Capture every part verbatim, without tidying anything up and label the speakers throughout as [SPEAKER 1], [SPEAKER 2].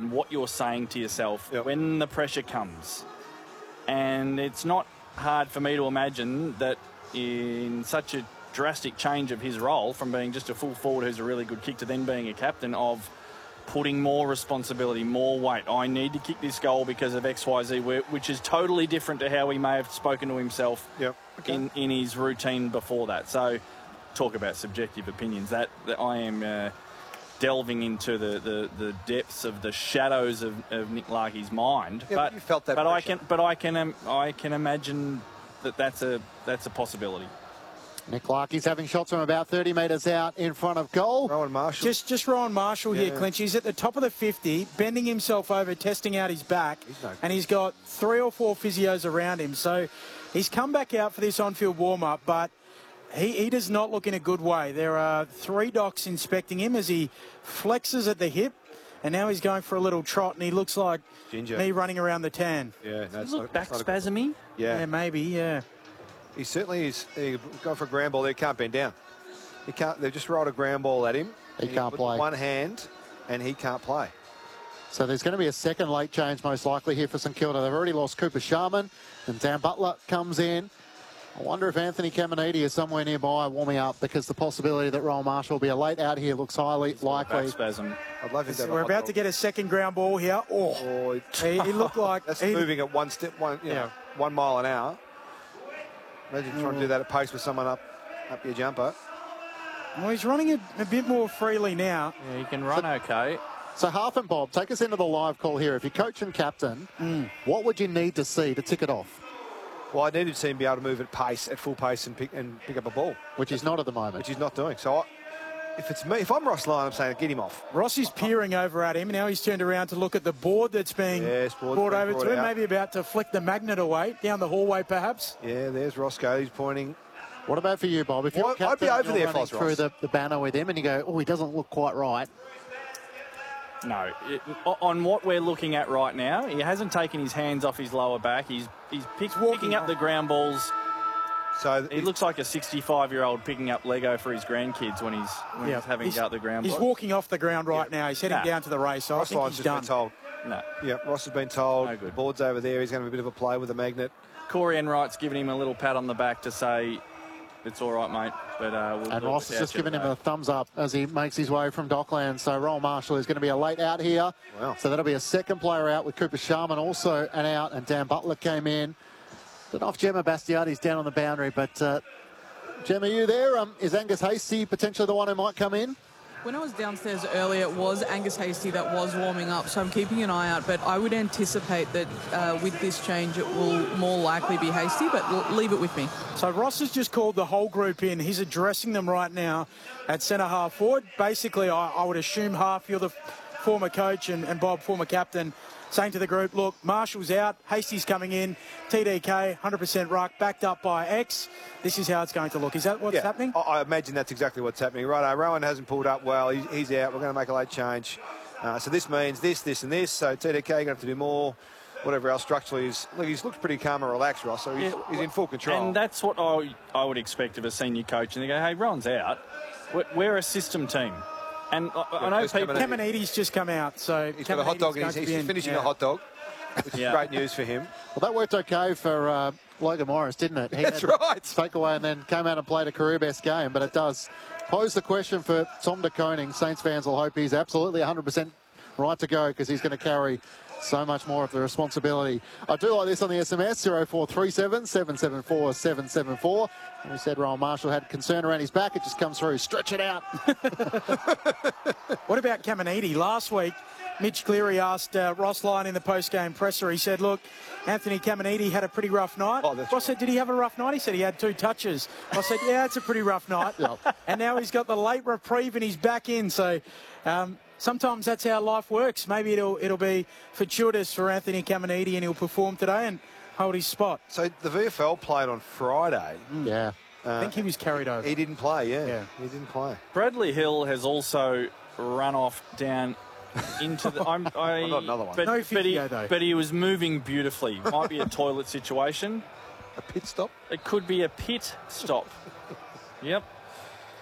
[SPEAKER 1] and what you're saying to yourself
[SPEAKER 2] yep.
[SPEAKER 1] when the pressure comes. And it's not hard for me to imagine that in such a drastic change of his role from being just a full forward who's a really good kick to then being a captain, of putting more responsibility, more weight. I need to kick this goal because of X Y Z, which is totally different to how he may have spoken to himself
[SPEAKER 2] yep. okay.
[SPEAKER 1] in, in his routine before that. So talk about subjective opinions. That, that I am uh, delving into the, the, the depths of the shadows of, of Nick Larkey's mind.
[SPEAKER 2] Yeah,
[SPEAKER 1] but
[SPEAKER 2] but you felt that
[SPEAKER 1] but I
[SPEAKER 2] pressure.
[SPEAKER 1] can but I can um, I can imagine that that's a that's a possibility.
[SPEAKER 3] Nick Larkey's having shots from about thirty metres out in front of goal.
[SPEAKER 2] Rowan Marshall.
[SPEAKER 4] Just just Rowan Marshall
[SPEAKER 2] yeah.
[SPEAKER 4] here, Clinch. He's at the top of the fifty, bending himself over, testing out his back,
[SPEAKER 2] he's no
[SPEAKER 4] and he's got three or four physios around him. So he's come back out for this on-field warm-up, but he, he does not look in a good way. There are three docs inspecting him as he flexes at the hip, and now he's going for a little trot, and he looks like
[SPEAKER 2] Ginger.
[SPEAKER 4] me running around the tan.
[SPEAKER 2] Yeah, that's
[SPEAKER 1] Look, back spasmy.
[SPEAKER 2] Yeah.
[SPEAKER 4] Yeah, maybe, yeah.
[SPEAKER 2] He certainly is. He going for a ground ball there. Can't bend down. He can't. They've just rolled a ground ball at him.
[SPEAKER 3] He can't play.
[SPEAKER 2] One hand, and he can't play.
[SPEAKER 3] So there's going to be a second late change most likely here for St Kilda. They've already lost Cooper Sharman, and Dan Butler comes in. I wonder if Anthony Caminiti is somewhere nearby warming up, because the possibility that Rowan Marshall will be a late out here looks highly
[SPEAKER 1] He's
[SPEAKER 3] likely.
[SPEAKER 1] Back spasm.
[SPEAKER 2] I'd love him to have a
[SPEAKER 4] We're
[SPEAKER 2] hot
[SPEAKER 4] about
[SPEAKER 2] dog.
[SPEAKER 4] to get a second ground ball here. Oh,
[SPEAKER 2] Oh,
[SPEAKER 4] he, he looked like...
[SPEAKER 2] that's
[SPEAKER 4] he,
[SPEAKER 2] moving at one step, one, you
[SPEAKER 4] Yeah.
[SPEAKER 2] know, one mile an hour. Imagine trying to do that at pace with someone up, up your jumper.
[SPEAKER 4] Well, he's running a, a bit more freely now.
[SPEAKER 1] Yeah, he can run okay.
[SPEAKER 3] So Half and Bob, take us into the live call here. If you're coach and captain, mm. what would you need to see to tick it off?
[SPEAKER 2] Well, I needed to see him be able to move at pace, at full pace, and pick and pick up a ball,
[SPEAKER 3] Which he's not at the moment.
[SPEAKER 2] which he's not doing. So, I, if it's me, if I'm Ross Lyon, I'm saying get him off.
[SPEAKER 4] Ross is peering over at him. Now he's turned around to look at the board that's being
[SPEAKER 2] Yes, board's
[SPEAKER 4] brought
[SPEAKER 2] being
[SPEAKER 4] over
[SPEAKER 2] brought
[SPEAKER 4] to him.
[SPEAKER 2] out.
[SPEAKER 4] Maybe about to flick the magnet away down the hallway, perhaps.
[SPEAKER 2] Yeah, there's Roscoe. He's pointing.
[SPEAKER 3] What about for you, Bob? If you're
[SPEAKER 2] Well,
[SPEAKER 3] captain,
[SPEAKER 2] I'd be over
[SPEAKER 3] you're
[SPEAKER 2] there if I
[SPEAKER 3] running
[SPEAKER 2] was
[SPEAKER 3] through
[SPEAKER 2] Ross.
[SPEAKER 3] the, the banner with him, and you go, oh, he doesn't look quite right.
[SPEAKER 1] No, it, on what we're looking at right now, he hasn't taken his hands off his lower back. He's he's pick, picking up the ground balls.
[SPEAKER 2] So
[SPEAKER 1] He looks like a sixty-five-year-old picking up Lego for his grandkids when he's when
[SPEAKER 4] Yeah.
[SPEAKER 1] he's having
[SPEAKER 4] He's-
[SPEAKER 1] to go up the ground.
[SPEAKER 4] He's
[SPEAKER 1] block.
[SPEAKER 4] walking off the ground right
[SPEAKER 2] Yeah.
[SPEAKER 4] now. He's heading
[SPEAKER 1] Nah.
[SPEAKER 4] down to the race. So I
[SPEAKER 2] Ross
[SPEAKER 4] think
[SPEAKER 2] Lyon's
[SPEAKER 4] he's
[SPEAKER 2] just
[SPEAKER 4] done.
[SPEAKER 2] been told.
[SPEAKER 1] No.
[SPEAKER 2] Yeah, Ross has been told.
[SPEAKER 1] No good.
[SPEAKER 2] The board's over there. He's going to have a bit of a play with the magnet.
[SPEAKER 1] Corey Enright's giving him a little pat on the back to say, it's all right, mate. But uh, we'll
[SPEAKER 3] And
[SPEAKER 1] do it
[SPEAKER 3] Ross has
[SPEAKER 1] without
[SPEAKER 3] just
[SPEAKER 1] you
[SPEAKER 3] given him
[SPEAKER 1] today.
[SPEAKER 3] a thumbs up as he makes his way from Dockland. So Rowan Marshall is going to be a late out here.
[SPEAKER 2] Wow.
[SPEAKER 3] So that'll be a second player out with Cooper Sharman also an out, and Dan Butler came in. Don't know if Gemma Bastiati's down on the boundary, but uh, Gemma, are you there? Um, is Angus Hasty potentially the one who might come in?
[SPEAKER 5] When I was downstairs earlier, it was Angus Hasty that was warming up, so I'm keeping an eye out. But I would anticipate that uh, with this change, it will more likely be Hasty, but l- leave it with me.
[SPEAKER 4] So Ross has just called the whole group in. He's addressing them right now at centre half forward. Basically, I, I would assume half, you're the former coach, and, and Bob, former captain, saying to the group, look, Marshall's out, Hasty's coming in, T D K, one hundred percent ruck, backed up by X. This is how it's going to look. Is that what's
[SPEAKER 2] yeah,
[SPEAKER 4] happening?
[SPEAKER 2] I, I imagine that's exactly what's happening. Right, Rowan hasn't pulled up well. He's, he's out. We're going to make a late change. Uh, so this means this, this, and this. So T D K, you're going to have to do more. Whatever else structurally is. Look, he's looked pretty calm and relaxed, Ross. So he's,
[SPEAKER 1] Yeah,
[SPEAKER 2] he's in full control.
[SPEAKER 1] And that's what I, I would expect of a senior coach. And they go, hey, Rowan's out. We're, we're a system team. And I, I know
[SPEAKER 2] who's
[SPEAKER 1] people...
[SPEAKER 2] coming
[SPEAKER 4] Caminiti's just come out, so
[SPEAKER 2] he's got a hot dog.
[SPEAKER 4] Caminiti's
[SPEAKER 2] And he's,
[SPEAKER 4] going to
[SPEAKER 2] he's
[SPEAKER 4] be in.
[SPEAKER 2] finishing
[SPEAKER 4] Yeah.
[SPEAKER 2] a hot dog, which is
[SPEAKER 1] Yeah.
[SPEAKER 2] great news for him.
[SPEAKER 3] Well, that worked okay for uh, Logan Morris, didn't it? He
[SPEAKER 2] That's
[SPEAKER 3] had
[SPEAKER 2] right.
[SPEAKER 3] Takeaway and then came out and played a career best game, but it does pose the question for Tom de Koning. Saints fans will hope he's absolutely one hundred percent right to go, because he's going to carry so much more of the responsibility. I do like this on the S M S, zero four three seven, seven seven four, seven seven four. And we said Rowan Marshall had concern around his back. It just comes through. Stretch it out.
[SPEAKER 4] What about Caminiti? Last week, Mitch Cleary asked uh, Ross Lyon in the post-game presser, he said, look, Anthony Caminiti had a pretty rough night.
[SPEAKER 2] Oh, that's
[SPEAKER 4] Ross said, did he have a rough night? He said he had two touches. I said, yeah, it's a pretty rough night.
[SPEAKER 3] Yep.
[SPEAKER 4] And now he's got the late reprieve and he's back in. So um, sometimes that's how life works. Maybe it'll it'll be fortuitous for Anthony Caminiti and he'll perform today and hold his spot.
[SPEAKER 2] So the V F L played on Friday.
[SPEAKER 3] Yeah.
[SPEAKER 4] I think he was carried over.
[SPEAKER 2] He didn't play, yeah.
[SPEAKER 4] Yeah.
[SPEAKER 2] He didn't play.
[SPEAKER 1] Bradley Hill has also run off down into the... I'm, I,
[SPEAKER 2] Well, not another one.
[SPEAKER 1] But,
[SPEAKER 4] No
[SPEAKER 1] but, he,
[SPEAKER 4] physio, though.
[SPEAKER 1] but he was moving beautifully. Might be a toilet situation.
[SPEAKER 2] A pit stop.
[SPEAKER 1] It could be a pit stop. Yep.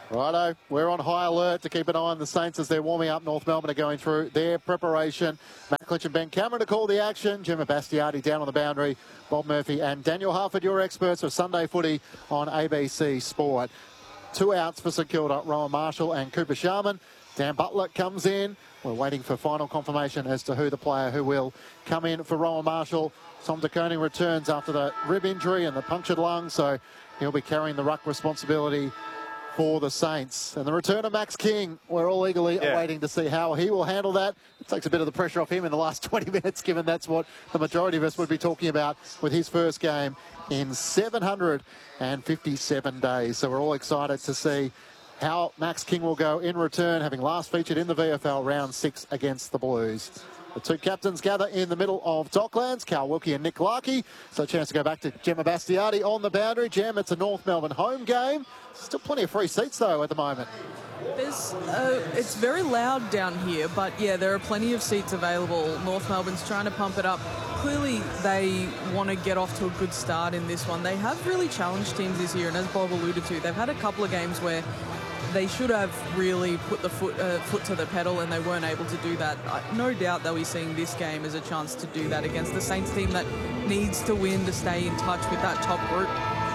[SPEAKER 3] Righto, we're on high alert to keep an eye on the Saints as they're warming up. North Melbourne are going through their preparation. Matt Clinch and Ben Cameron to call the action. Gemma Bastiati down on the boundary. Bob Murphy and Daniel Harford, your experts of Sunday footy on A B C Sport. Two outs for St Kilda, Rowan Marshall and Cooper Sharman. Dan Butler comes in. We're waiting for final confirmation as to who the player who will come in for Rowan Marshall. Tom De Koning returns after the rib injury and the punctured lung, so he'll be carrying the ruck responsibility for the Saints. And the return of Max King, we're all eagerly yeah. awaiting to see how he will handle that. It takes a bit of the pressure off him in the last twenty minutes, given that's what the majority of us would be talking about with his first game in seven hundred fifty-seven days. So we're all excited to see how Max King will go in return, having last featured in the V F L round six against the Blues. The two captains gather in the middle of Docklands, Carl Wilkie and Nick Larkey. So a chance to go back to Gemma Bastiati on the boundary. Gem, it's a North Melbourne home game. Still plenty of free seats, though, at the moment.
[SPEAKER 5] There's, uh, it's very loud down here, but yeah, there are plenty of seats available. North Melbourne's trying to pump it up. Clearly, they want to get off to a good start in this one. They have really challenged teams this year, and as Bob alluded to, they've had a couple of games where they should have really put the foot uh, foot to the pedal, and they weren't able to do that. Uh, no doubt they'll be seeing this game as a chance to do that against the Saints team that needs to win to stay in touch with that top group.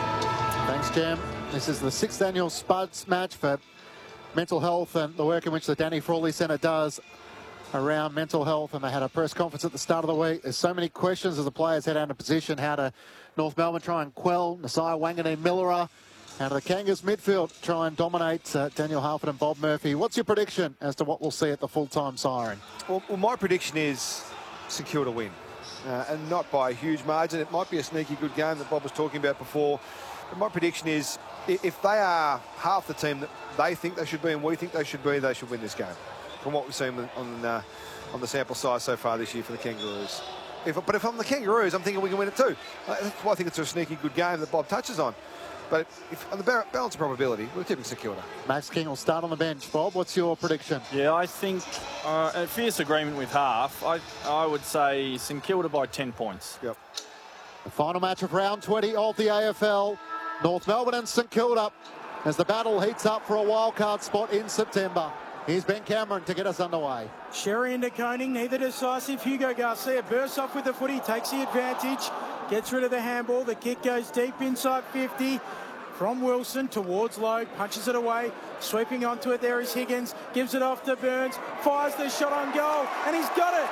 [SPEAKER 3] Thanks, Jam. This is the sixth annual Spuds match for mental health and the work in which the Danny Frawley Centre does around mental health, and they had a press conference at the start of the week. There's so many questions as the players head out of position. How to North Melbourne try and quell Nasiah Wanganeen-Millera? How do the Kangas midfield try and dominate uh, Daniel Harford and Bob Murphy? What's your prediction as to what we'll see at the full-time siren?
[SPEAKER 2] Well, well, my prediction is St Kilda win, uh, and not by a huge margin. It might be a sneaky good game that Bob was talking about before. But my prediction is if they are half the team that they think they should be and we think they should be, they should win this game, from what we've seen on, uh, on the sample size so far this year for the Kangaroos. If, but if I'm the Kangaroos, I'm thinking we can win it too. That's why I think it's a sneaky good game that Bob touches on. But if, on the balance of probability, we're tipping St Kilda.
[SPEAKER 3] Max King will start on the bench. Bob, what's your prediction?
[SPEAKER 1] Yeah, I think uh, a fierce agreement with half. I, I would say St Kilda by ten points.
[SPEAKER 2] Yep.
[SPEAKER 3] The final match of round twenty of the A F L. North Melbourne and St Kilda as the battle heats up for a wildcard spot in September. Here's Ben Cameron to get us underway.
[SPEAKER 4] Sherry and De Koning, neither decisive. Hugo Garcia bursts off with the footy, takes the advantage, gets rid of the handball. The kick goes deep inside fifty. From Wilson towards Logue, punches it away, sweeping onto it. There is Higgins, gives it off to Burns, fires the shot on goal, and he's got it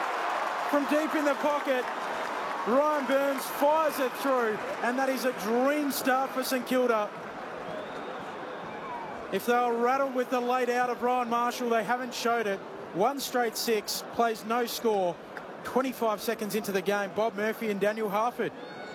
[SPEAKER 4] from deep in the pocket. Ryan Burns fires it through, and that is a dream start for St Kilda. If they were rattled with the late out of Rowan Marshall, they haven't showed it. One straight six, plays no score. twenty-five seconds into the game, Bob Murphy and Daniel Harford.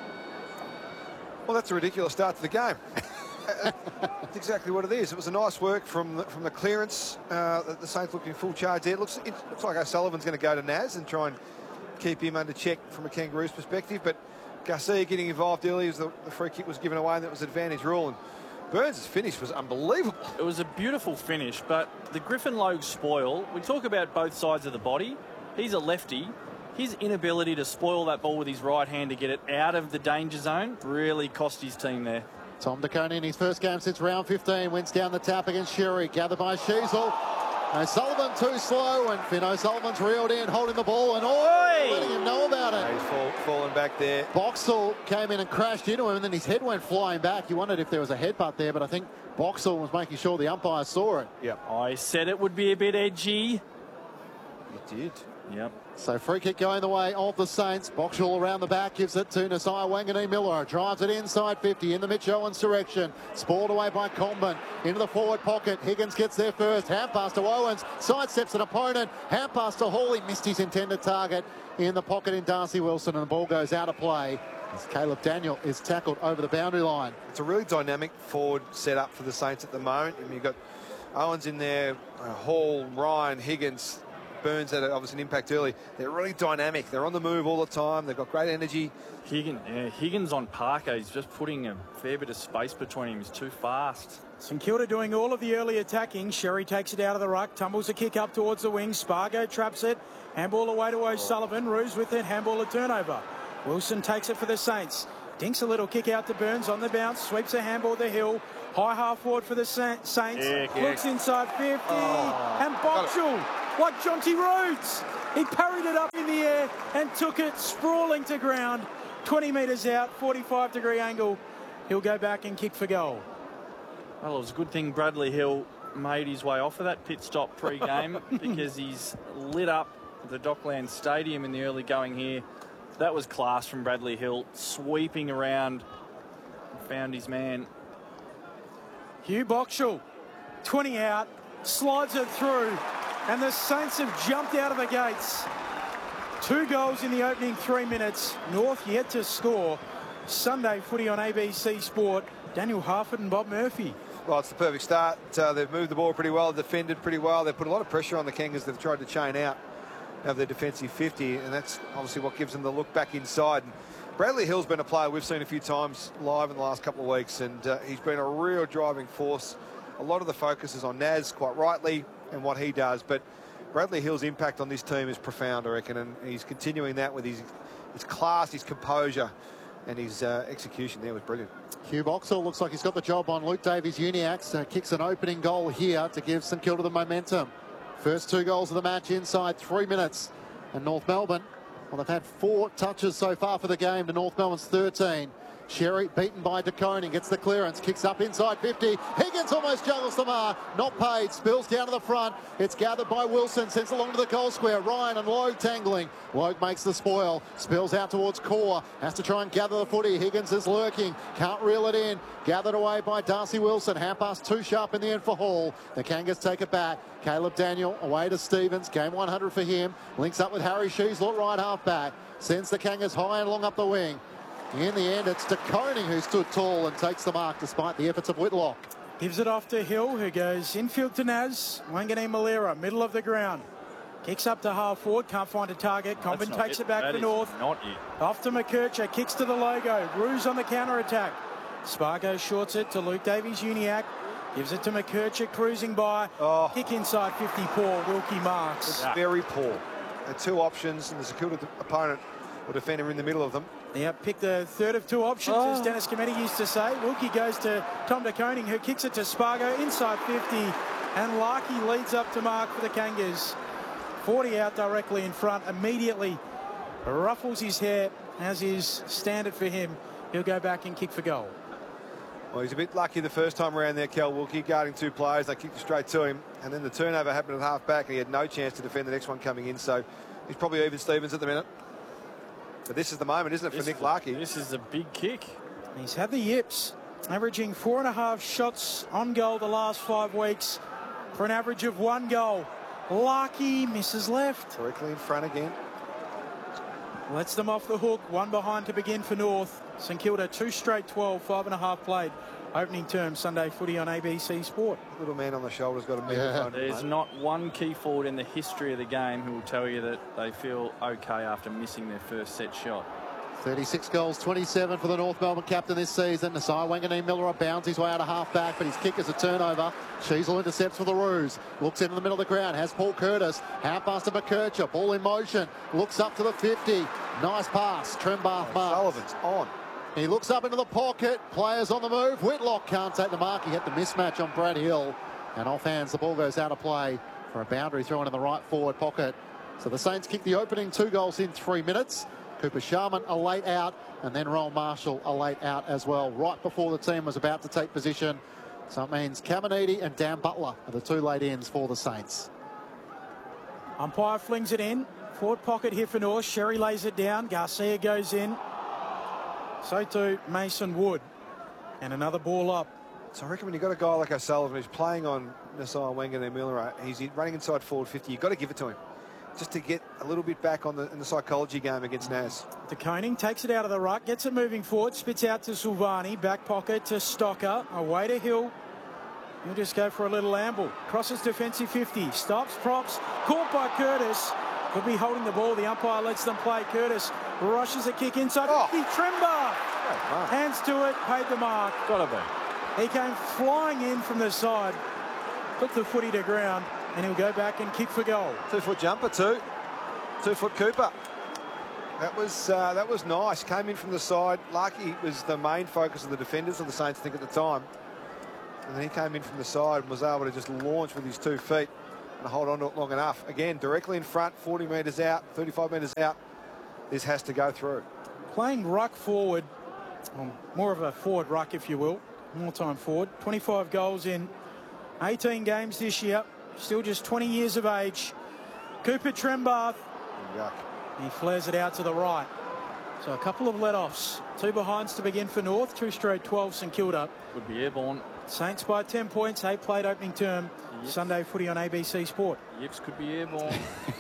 [SPEAKER 2] Well, that's a ridiculous start to the game. That's exactly what it is. It was a nice work from the, from the clearance. Uh, the, the Saints looking full charge there. It looks, it looks like O'Sullivan's going to go to Naz and try and keep him under check from a Kangaroos perspective. But Garcia getting involved early as the, the free kick was given away, and that was advantage rule. And Burns' finish was unbelievable.
[SPEAKER 1] It was a beautiful finish, but the Griffin Logue spoil, we talk about both sides of the body. He's a lefty. His inability to spoil that ball with his right hand to get it out of the danger zone really cost his team there.
[SPEAKER 3] Tom De Koning in his first game since round fifteen wins down the tap against Sherry, gathered by Sheasel. O'Sullivan too slow, and Finn O'Sullivan's reeled in, holding the ball, and oh, letting him know about it.
[SPEAKER 2] He's fall, falling back there.
[SPEAKER 3] Boxall came in and crashed into him, and then his head went flying back. You wondered if there was a headbutt there, but I think Boxall was making sure the umpire saw it.
[SPEAKER 2] Yep.
[SPEAKER 1] I said it would be a bit edgy.
[SPEAKER 2] It did.
[SPEAKER 1] Yep.
[SPEAKER 3] So free kick going the way of the Saints. Boxall around the back, gives it to Nasiah Wanganeen-Millera. Drives it inside fifty in the Mitch Owens direction. Spoiled away by Comben. Into the forward pocket. Higgins gets there first. Hand pass to Owens. Sidesteps an opponent. Hand pass to Hall. He missed his intended target in the pocket in Darcy Wilson, and the ball goes out of play as Caleb Daniel is tackled over the boundary line.
[SPEAKER 2] It's a really dynamic forward setup for the Saints at the moment. I mean, you've got Owens in there, uh, Hall, Ryan, Higgins. Burns had obviously an impact early. They're really dynamic. They're on the move all the time. They've got great energy.
[SPEAKER 1] Higgins, yeah, Higgins on Parker, he's just putting a fair bit of space between him. He's too fast.
[SPEAKER 4] St Kilda doing all of the early attacking. Sherry takes it out of the ruck, tumbles a kick up towards the wing. Spargo traps it. Handball away to O'Sullivan. Roos with it. Handball a turnover. Wilson takes it for the Saints. Dinks a little kick out to Burns on the bounce, sweeps a handball to Hill. High half forward for the Saints.
[SPEAKER 1] Yeah,
[SPEAKER 4] Looks
[SPEAKER 1] yeah.
[SPEAKER 4] inside fifty.
[SPEAKER 2] Oh.
[SPEAKER 4] And Boxall, like Jonty Rhodes, he parried it up in the air and took it sprawling to ground. twenty metres out, forty-five degree angle. He'll go back and kick for goal.
[SPEAKER 1] Well, it was a good thing Bradley Hill made his way off of that pit stop pre-game because he's lit up the Dockland Stadium in the early going here. That was class from Bradley Hill, sweeping around, found his man.
[SPEAKER 4] Hugh Boxall, twenty out, slides it through, and the Saints have jumped out of the gates. Two goals in the opening three minutes. North yet to score. Sunday footy on A B C Sport. Daniel Harford and Bob Murphy.
[SPEAKER 2] Well, it's the perfect start. Uh, they've moved the ball pretty well, defended pretty well. They've put a lot of pressure on the Kangas. They've tried to chain out of their defensive fifty, and that's obviously what gives them the look back inside. And Bradley Hill's been a player we've seen a few times live in the last couple of weeks, and uh, he's been a real driving force. A lot of the focus is on Naz, quite rightly, and what he does, but Bradley Hill's impact on this team is profound, I reckon, and he's continuing that with his, his class, his composure, and his uh, execution there was brilliant.
[SPEAKER 3] Hugh Boxall looks like he's got the job on Luke Davies-Uniacke. Uh, kicks an opening goal here to give St Kilda the momentum. First two goals of the match inside three minutes. And North Melbourne, well, they've had four touches so far for the game to North Melbourne's thirteen. Sherry beaten by De Koning, gets the clearance, kicks up inside fifty. Higgins almost juggles the mark, not paid, spills down to the front. It's gathered by Wilson, sends along to the goal square. Ryan and Logue tangling. Logue makes the spoil, spills out towards Core, has to try and gather the footy. Higgins is lurking, can't reel it in. Gathered away by Darcy Wilson, hand pass too sharp in the end for Hall. The Kangas take it back. Caleb Daniel away to Stevens, game one hundred for him. Links up with Harry Sheaslett, right half back. Sends the Kangas high and long up the wing. In the end, it's De Koning who stood tall and takes the mark despite the efforts of Whitlock.
[SPEAKER 4] Gives it off to Hill, who goes infield to Naz. Wanganeen Malera, middle of the ground. Kicks up to half forward, can't find a target. Combin takes it, it back
[SPEAKER 1] that
[SPEAKER 4] for
[SPEAKER 1] is
[SPEAKER 4] North.
[SPEAKER 1] Not it.
[SPEAKER 4] Off to McKercher, kicks to the logo. Ruse on the counter-attack. Spargo shorts it to Luke Davies-Uniacke. Gives it to McKercher, cruising by.
[SPEAKER 2] Oh.
[SPEAKER 4] Kick inside fifty, poor. Wilkie marks.
[SPEAKER 2] It's very poor. The two options, and the St Kilda opponent or defender in the middle of them.
[SPEAKER 4] Yep, pick the third of two options,
[SPEAKER 1] Oh.
[SPEAKER 4] as Dennis Cometti used to say. Wilkie goes to Tom De Koning, who kicks it to Spargo inside fifty. And Larkey leads up to mark for the Kangas. forty out directly in front. Immediately ruffles his hair, as is standard for him. He'll go back and kick for goal.
[SPEAKER 2] Well, he's a bit lucky the first time around there, Cal Wilkie, guarding two players. They kicked it straight to him, and then the turnover happened at half back, and he had no chance to defend the next one coming in. So he's probably even Stevens at the minute. But this is the moment, isn't it, for
[SPEAKER 1] This
[SPEAKER 2] Nick
[SPEAKER 1] is-
[SPEAKER 2] Larkey?
[SPEAKER 1] This is a big kick.
[SPEAKER 4] He's had the yips, averaging four and a half shots on goal the last five weeks for an average of one goal. Larkey misses left.
[SPEAKER 2] Directly in front again.
[SPEAKER 4] Lets them off the hook. One behind to begin for North. St Kilda, two straight twelve, five and a half played. Opening term, Sunday footy on A B C Sport.
[SPEAKER 2] Little man on the shoulder's got a
[SPEAKER 3] Yeah.
[SPEAKER 2] megaphone.
[SPEAKER 1] There's not one key forward in the history of the game who will tell you that they feel okay after missing their first set shot.
[SPEAKER 3] thirty-six goals, twenty-seven for the North Melbourne captain this season. Nasai Wanganeen Miller bounds his way out of half back, but his kick is a turnover. Sheasel intercepts for the Roos. Looks into the middle of the ground. Has Paul Curtis. Half pass to McKercher. Ball in motion. Looks up to the fifty. Nice pass. Trembath marks.
[SPEAKER 2] Sullivan's on.
[SPEAKER 3] He looks up into the pocket. Players on the move. Whitlock can't take the mark. He had the mismatch on Brad Hill. And offhands, the ball goes out of play for a boundary thrown in the right forward pocket. So the Saints kick the opening two goals in three minutes. Cooper Sharman a late out, and then Rowan Marshall a late out as well, right before the team was about to take position. So it means Caminiti and Dan Butler are the two late ins for the Saints.
[SPEAKER 4] Umpire flings it in. Forward pocket here for North. Sherry lays it down. Garcia goes in. So too Mason Wood. And another ball up.
[SPEAKER 2] So I reckon when you've got a guy like O'Sullivan who's playing on Nasai Wanganeen Miller, he's running inside forward fifty, you've got to give it to him. Just to get a little bit back on the in the psychology game against Naz.
[SPEAKER 4] De Koning takes it out of the ruck, gets it moving forward, spits out to Silvani, back pocket to Stocker, away to Hill. He'll just go for a little amble. Crosses defensive fifty, stops, props, caught by Curtis. Could be holding the ball. The umpire lets them play. Curtis rushes a kick inside.
[SPEAKER 2] Oh.
[SPEAKER 4] fifty, Tremba hands to it, paid the mark.
[SPEAKER 1] Gotta be.
[SPEAKER 4] He came flying in from the side, put the footy to ground, and he'll go back and kick for goal.
[SPEAKER 2] Two foot jumper, two. Two foot Cooper. That was uh, that was nice. Came in from the side. Larkey was the main focus of the defenders of the Saints, I think, at the time. And then he came in from the side and was able to just launch with his two feet and hold on to it long enough. Again, directly in front, forty metres out, thirty-five metres out. This has to go through.
[SPEAKER 4] Playing ruck forward, um, more of a forward ruck, if you will. More time forward. twenty-five goals in eighteen games this year. Still just twenty years of age. Cooper Trembath.
[SPEAKER 2] Yuck.
[SPEAKER 4] He flares it out to the right. So a couple of let-offs. Two behinds to begin for North. Two straight twelve St Kilda.
[SPEAKER 1] Would be airborne.
[SPEAKER 4] Saints by ten points. Eight played opening term. Yips. Sunday footy on A B C Sport.
[SPEAKER 1] Yips could be airborne.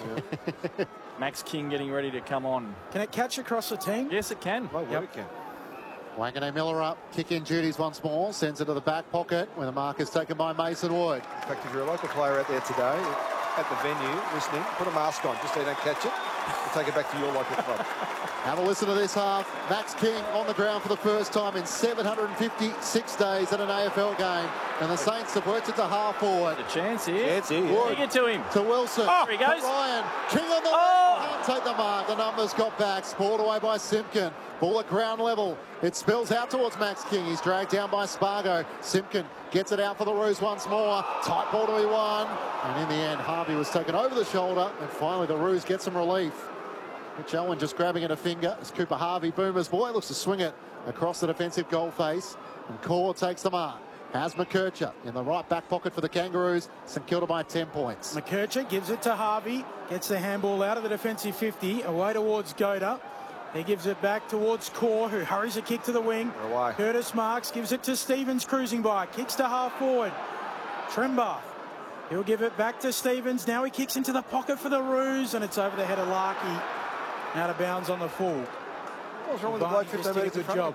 [SPEAKER 1] Max King getting ready to come on.
[SPEAKER 4] Can it catch across the team?
[SPEAKER 1] Yes, it can.
[SPEAKER 2] Well, yep. It can.
[SPEAKER 3] Wangane Miller up, kick in duties once more, sends it to the back pocket when the mark is taken by Mason Wood.
[SPEAKER 2] In fact, if you're a local player out there today at the venue listening, put a mask on just so you don't catch it. We'll take it back to your local club.
[SPEAKER 3] Have a listen to this half. Max King on the ground for the first time in seven hundred fifty-six days at an A F L game. And the Saints have worked it to half forward.
[SPEAKER 1] A chance here.
[SPEAKER 2] Chance here.
[SPEAKER 1] Kick it to him.
[SPEAKER 3] To Wilson.
[SPEAKER 1] Oh, here he goes.
[SPEAKER 3] To Ryan. King on the
[SPEAKER 1] oh.
[SPEAKER 3] wing. Can't take the mark. The numbers got back. Sport away by Simpkin. Ball at ground level. It spills out towards Max King. He's dragged down by Spargo. Simpkin gets it out for the Roos once more. Tight ball to be won. And in the end, Harvey was taken over the shoulder. And finally, the Roos get some relief. Mitch Owen just grabbing at a finger as Cooper Harvey, Boomer's boy, looks to swing it across the defensive goal face. And Core takes the mark. Has McKercher in the right back pocket for the Kangaroos. St Kilda by ten points.
[SPEAKER 4] McKercher gives it to Harvey. Gets the handball out of the defensive fifty. Away towards Goda. He gives it back towards Core, who hurries a kick to the wing.
[SPEAKER 2] Away.
[SPEAKER 4] Curtis Marks gives it to Stevens, cruising by. Kicks to half forward. Trembath. He'll give it back to Stevens. Now he kicks into the pocket for the Roos, and it's over the head of Larkey. Out of bounds on the full.
[SPEAKER 2] What was wrong with the bloke fifteen metres in front of him?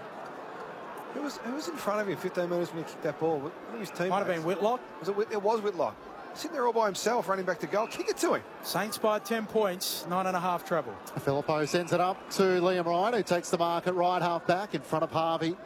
[SPEAKER 2] Who was, who was in front of him fifteen metres when he kicked that ball? One of his teammates.
[SPEAKER 4] Might have been Whitlock.
[SPEAKER 2] Was it, it was Whitlock. Sitting there all by himself, running back to goal. Kick it to him.
[SPEAKER 4] Saints by ten points, nine and a half treble.
[SPEAKER 3] Filippo sends it up to Liam Ryan, who takes the mark at right half back in front of Harvey.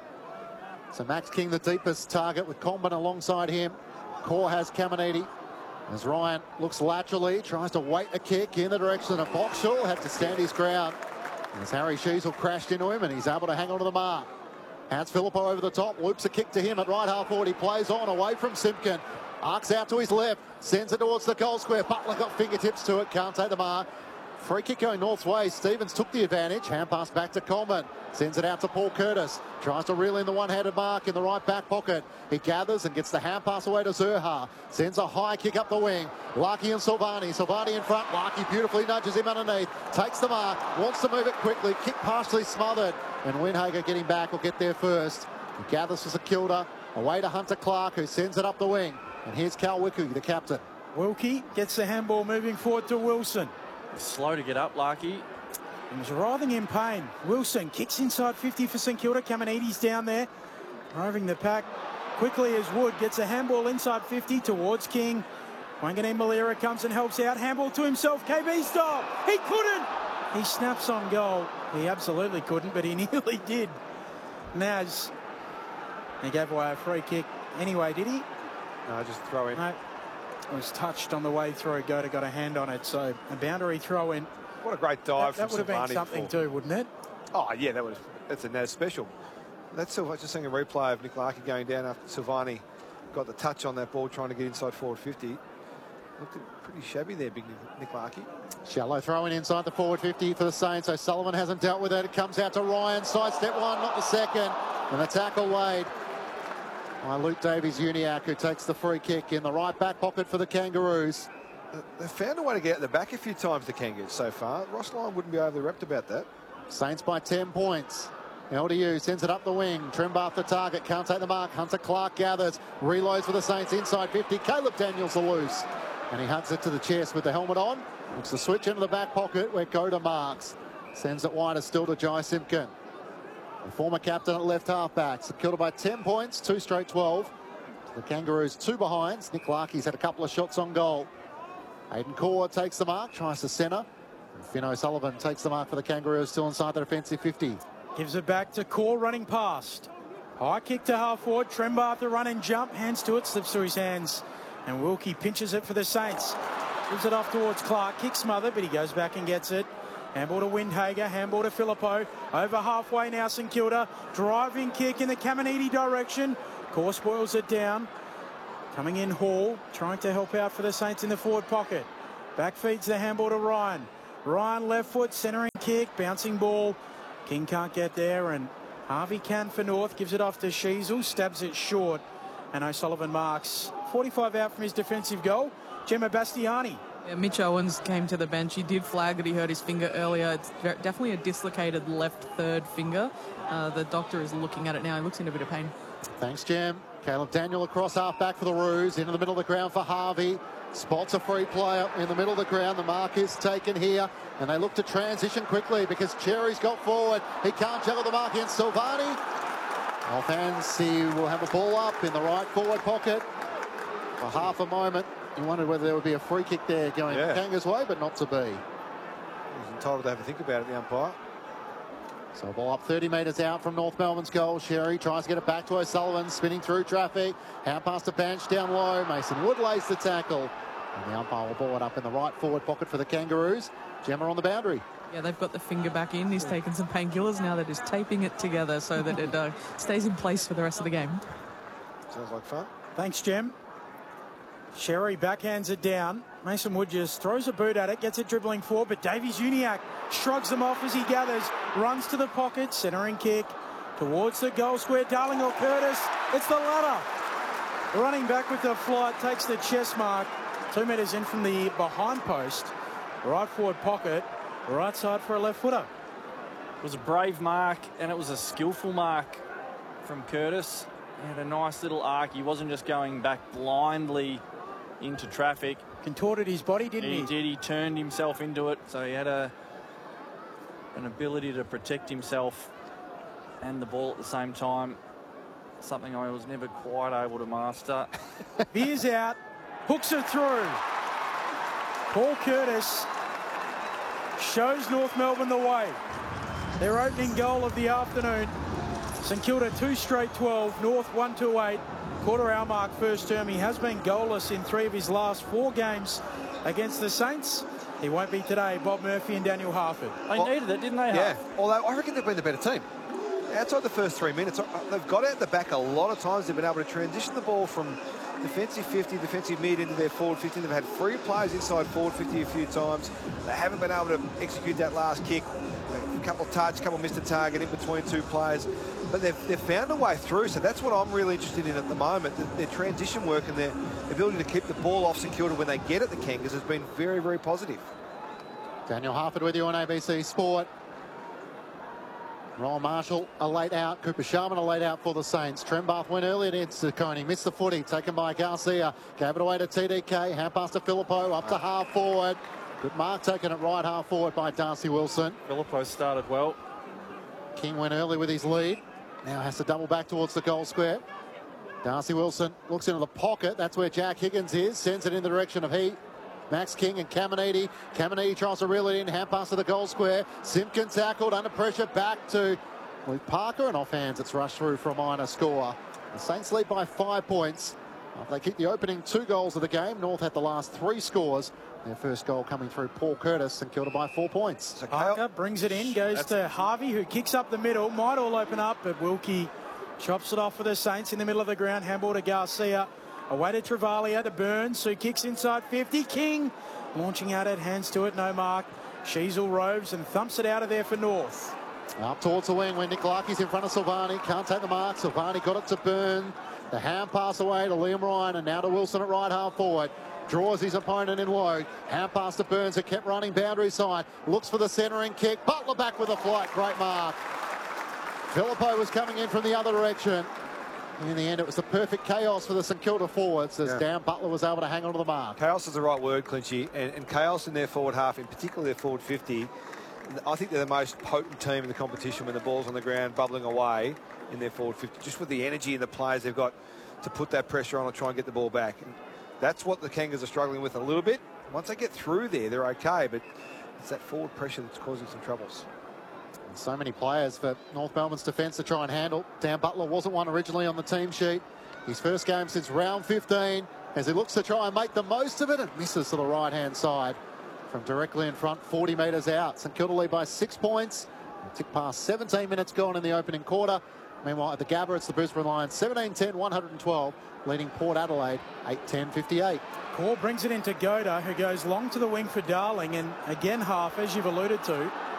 [SPEAKER 3] So Max King, the deepest target, with Comben alongside him. Core has Caminiti. As Ryan looks laterally, tries to wait a kick in the direction of Boxall, had to stand his ground. As Harry Sheasel crashed into him and he's able to hang on to the mark. Has Filippo over the top, loops a kick to him at right half forward. He plays on away from Simpkin. Arcs out to his left, sends it towards the goal square. Butler got fingertips to it, can't take the mark. Free kick going North's way. Stevens took the advantage. Hand pass back to Coleman. Sends it out to Paul Curtis. Tries to reel in the one-handed mark in the right back pocket. He gathers and gets the hand pass away to Zurha. Sends a high kick up the wing. Larkey and Silvani. Silvani in front. Larkey beautifully nudges him underneath. Takes the mark. Wants to move it quickly. Kick partially smothered. And Winhager getting back will get there first. He gathers for St Kilda. Away to Hunter Clark, who sends it up the wing. And here's Cal Wicku, the captain.
[SPEAKER 4] Wilkie gets the handball moving forward to Wilson.
[SPEAKER 1] Slow to get up, Larkey.
[SPEAKER 4] He was writhing in pain. Wilson kicks inside fifty for St Kilda. Caminiti's down there, driving the pack quickly as Wood gets a handball inside fifty towards King. Wangane Malira comes and helps out. Handball to himself. K B stop. He couldn't. He snaps on goal. He absolutely couldn't, but he nearly did. Naz. He gave away a free kick anyway, did he?
[SPEAKER 2] No, just throw in.
[SPEAKER 4] No. It was touched on the way through. Goda got a hand on it, so a boundary throw in.
[SPEAKER 2] What a great dive
[SPEAKER 4] That, that would
[SPEAKER 2] from
[SPEAKER 4] have been
[SPEAKER 2] Silvani
[SPEAKER 4] something
[SPEAKER 2] before.
[SPEAKER 4] too, wouldn't it?
[SPEAKER 2] Oh, yeah, that was that's a Naz special. That's Silvani, just seeing a replay of Nick Larkey going down after Silvani got the touch on that ball, trying to get inside forward fifty. Looked pretty shabby there, big Nick Larkey.
[SPEAKER 3] Shallow throwing inside the forward fifty for the Saints. So Sullivan hasn't dealt with it. It comes out to Ryan. Sidestep one, not the second. And the tackle laid by Luke Davies-Uniacke, who takes the free kick in the right back pocket for the Kangaroos.
[SPEAKER 2] They've found a way to get at the back a few times, the Kangaroos, so far. Ross Lyon wouldn't be overly repped about that.
[SPEAKER 3] Saints by ten points. L D U sends it up the wing. Trembath the target. Can't take the mark. Hunter Clark gathers. Reloads for the Saints inside fifty. Caleb Daniels are loose. And he hugs it to the chest with the helmet on. Looks to switch into the back pocket where Goda marks. Sends it wider still to Jai Simpkin. The former captain at left half back. St Kilda by ten points. Two straight twelve. The Kangaroos two behinds. Nick Larkey's had a couple of shots on goal. Aidan Core takes the mark. Tries to centre. And Finn O'Sullivan takes the mark for the Kangaroos, still inside the defensive fifty.
[SPEAKER 4] Gives it back to Core running past. High kick to half forward. Trembath the run and jump. Hands to it. Slips through his hands. And Wilkie pinches it for the Saints. Gives it off towards Clark. Kick smothered, but he goes back and gets it. Handball to Windhager, handball to Filippo. Over halfway now, St Kilda. Driving kick in the Caminiti direction. Course boils it down. Coming in Hall, trying to help out for the Saints in the forward pocket. Back feeds the handball to Ryan. Ryan left foot, centering kick, bouncing ball. King can't get there, and Harvey can for North. Gives it off to Sheasel, stabs it short. And O'Sullivan marks forty-five out from his defensive goal. Gemma Bastiani.
[SPEAKER 5] Yeah, Mitch Owens came to the bench. He did flag that he hurt his finger earlier. It's definitely a dislocated left third finger. Uh, the doctor is looking at it now. He looks in a bit of pain.
[SPEAKER 3] Thanks, Jim. Caleb Daniel across half back for the Roos. Into the middle of the ground for Harvey. Spots a free player in the middle of the ground. The mark is taken here. And they look to transition quickly because Cherry's got forward. He can't juggle the mark in. Silvani. Offhands, he will have a ball up in the right forward pocket. For half a moment, he wondered whether there would be a free kick there going
[SPEAKER 2] yeah.
[SPEAKER 3] Kanga's way, but not to be.
[SPEAKER 2] He's entitled to have a think about it, the umpire.
[SPEAKER 3] So ball up thirty metres out from North Melbourne's goal. Sherry tries to get it back to O'Sullivan, spinning through traffic. Hand past the bench down low. Mason Wood lays the tackle. And the umpire will ball it up in the right forward pocket for the Kangaroos. Gemma on the boundary.
[SPEAKER 5] Yeah, they've got the finger back in. He's taken some painkillers now that he's taping it together so that it uh, stays in place for the rest of the game.
[SPEAKER 2] Sounds like fun.
[SPEAKER 4] Thanks, Jem. Sherry backhands it down. Mason Wood just throws a boot at it, gets it dribbling forward, but Davies Uniacke shrugs them off as he gathers, runs to the pocket, centering kick towards the goal square. Darling or Curtis, it's the latter. Running back with the flight, takes the chest mark, two metres in from the behind post. Right forward pocket, right side for a left footer.
[SPEAKER 1] It was a brave mark, and it was a skillful mark from Curtis. He had a nice little arc. He wasn't just going back blindly into traffic.
[SPEAKER 4] Contorted his body, didn't he?
[SPEAKER 1] He did. He turned himself into it, so he had a an ability to protect himself and the ball at the same time. Something I was never quite able to master.
[SPEAKER 4] Veers out, hooks it through. Paul Curtis shows North Melbourne the way. Their opening goal of the afternoon. St Kilda two straight twelve, North one two eight. Quarter hour mark first term. He has been goalless in three of his last four games against the Saints. He won't be today. Bob Murphy and Daniel Harford.
[SPEAKER 1] They well, needed it, didn't they?
[SPEAKER 2] Yeah,
[SPEAKER 1] Harf?
[SPEAKER 2] although I reckon they've been the better team. Outside the first three minutes, they've got out the back a lot of times. They've been able to transition the ball from defensive fifty, defensive mid into their forward fifty. They've had free players inside forward fifty a few times. They haven't been able to execute that last kick. A couple of touch, a couple missed a target in between two players. But they've, they've found a way through, so that's what I'm really interested in at the moment. The, their transition work and their ability to keep the ball off St Kilda when they get at the Kangas has been very, very positive.
[SPEAKER 3] Daniel Harford with you on A B C Sport. Rowan Marshall a late out. Cooper Sharman a late out for the Saints. Trembath went early against Coney. Missed the footy. Taken by Garcia. Gave it away to T D K. Hand pass to Filippo. Up to half forward. Good mark taken at right half forward by Darcy Wilson.
[SPEAKER 1] Filippo started well.
[SPEAKER 3] King went early with his lead. Now has to double back towards the goal square. Darcy Wilson looks into the pocket. That's where Jack Higgins is. Sends it in the direction of he. Max King and Caminiti. Caminiti tries to reel it in. Hand pass to the goal square. Simpkin tackled under pressure. Back to Luke Parker. And off hands, it's rushed through for a minor score. The Saints lead by five points. After they kicked the opening two goals of the game, North had the last three scores. Their first goal coming through Paul Curtis and Kilda by four points.
[SPEAKER 4] So Parker brings it in, goes That's to Harvey, who kicks up the middle. Might all open up, but Wilkie chops it off for the Saints in the middle of the ground. Handball to Garcia. Away to Travalia, to Burns, who kicks inside fifty. King launching out at hands to it, no mark. Sheasel roves and thumps it out of there for North.
[SPEAKER 3] Up towards the wing when Nick Larkey's in front of Silvani. Can't take the mark. Silvani got it to Burn. The hand pass away to Liam Ryan and now to Wilson at right half forward. Draws his opponent in low. Hand pass to Burns, who kept running boundary side. Looks for the centering kick. Butler back with a flight. Great mark. Filippo was coming in from the other direction. In the end, it was the perfect chaos for the St Kilda forwards as yeah. Dan Butler was able to hang on to the mark.
[SPEAKER 2] Chaos is the right word, Clinchy. And, and chaos in their forward half, in particular their forward fifty, I think they're the most potent team in the competition when the ball's on the ground, bubbling away in their forward fifty. Just with the energy and the players they've got to put that pressure on and try and get the ball back. And that's what the Kangas are struggling with a little bit. Once they get through there, they're okay, but it's that forward pressure that's causing some troubles.
[SPEAKER 3] And so many players for North Melbourne's defence to try and handle. Dan Butler wasn't one originally on the team sheet. His first game since round fifteen as he looks to try and make the most of it and misses to the right-hand side. from directly in front, forty metres out. St Kilda lead by six points. Tick past seventeen minutes gone in the opening quarter. Meanwhile, at the Gabba, it's the Brisbane Lions, seventeen ten, one hundred twelve, leading Port Adelaide, eight ten, fifty-eight.
[SPEAKER 4] Core brings it into Goda, who goes long to the wing for Darling. And again, half, as you've alluded to,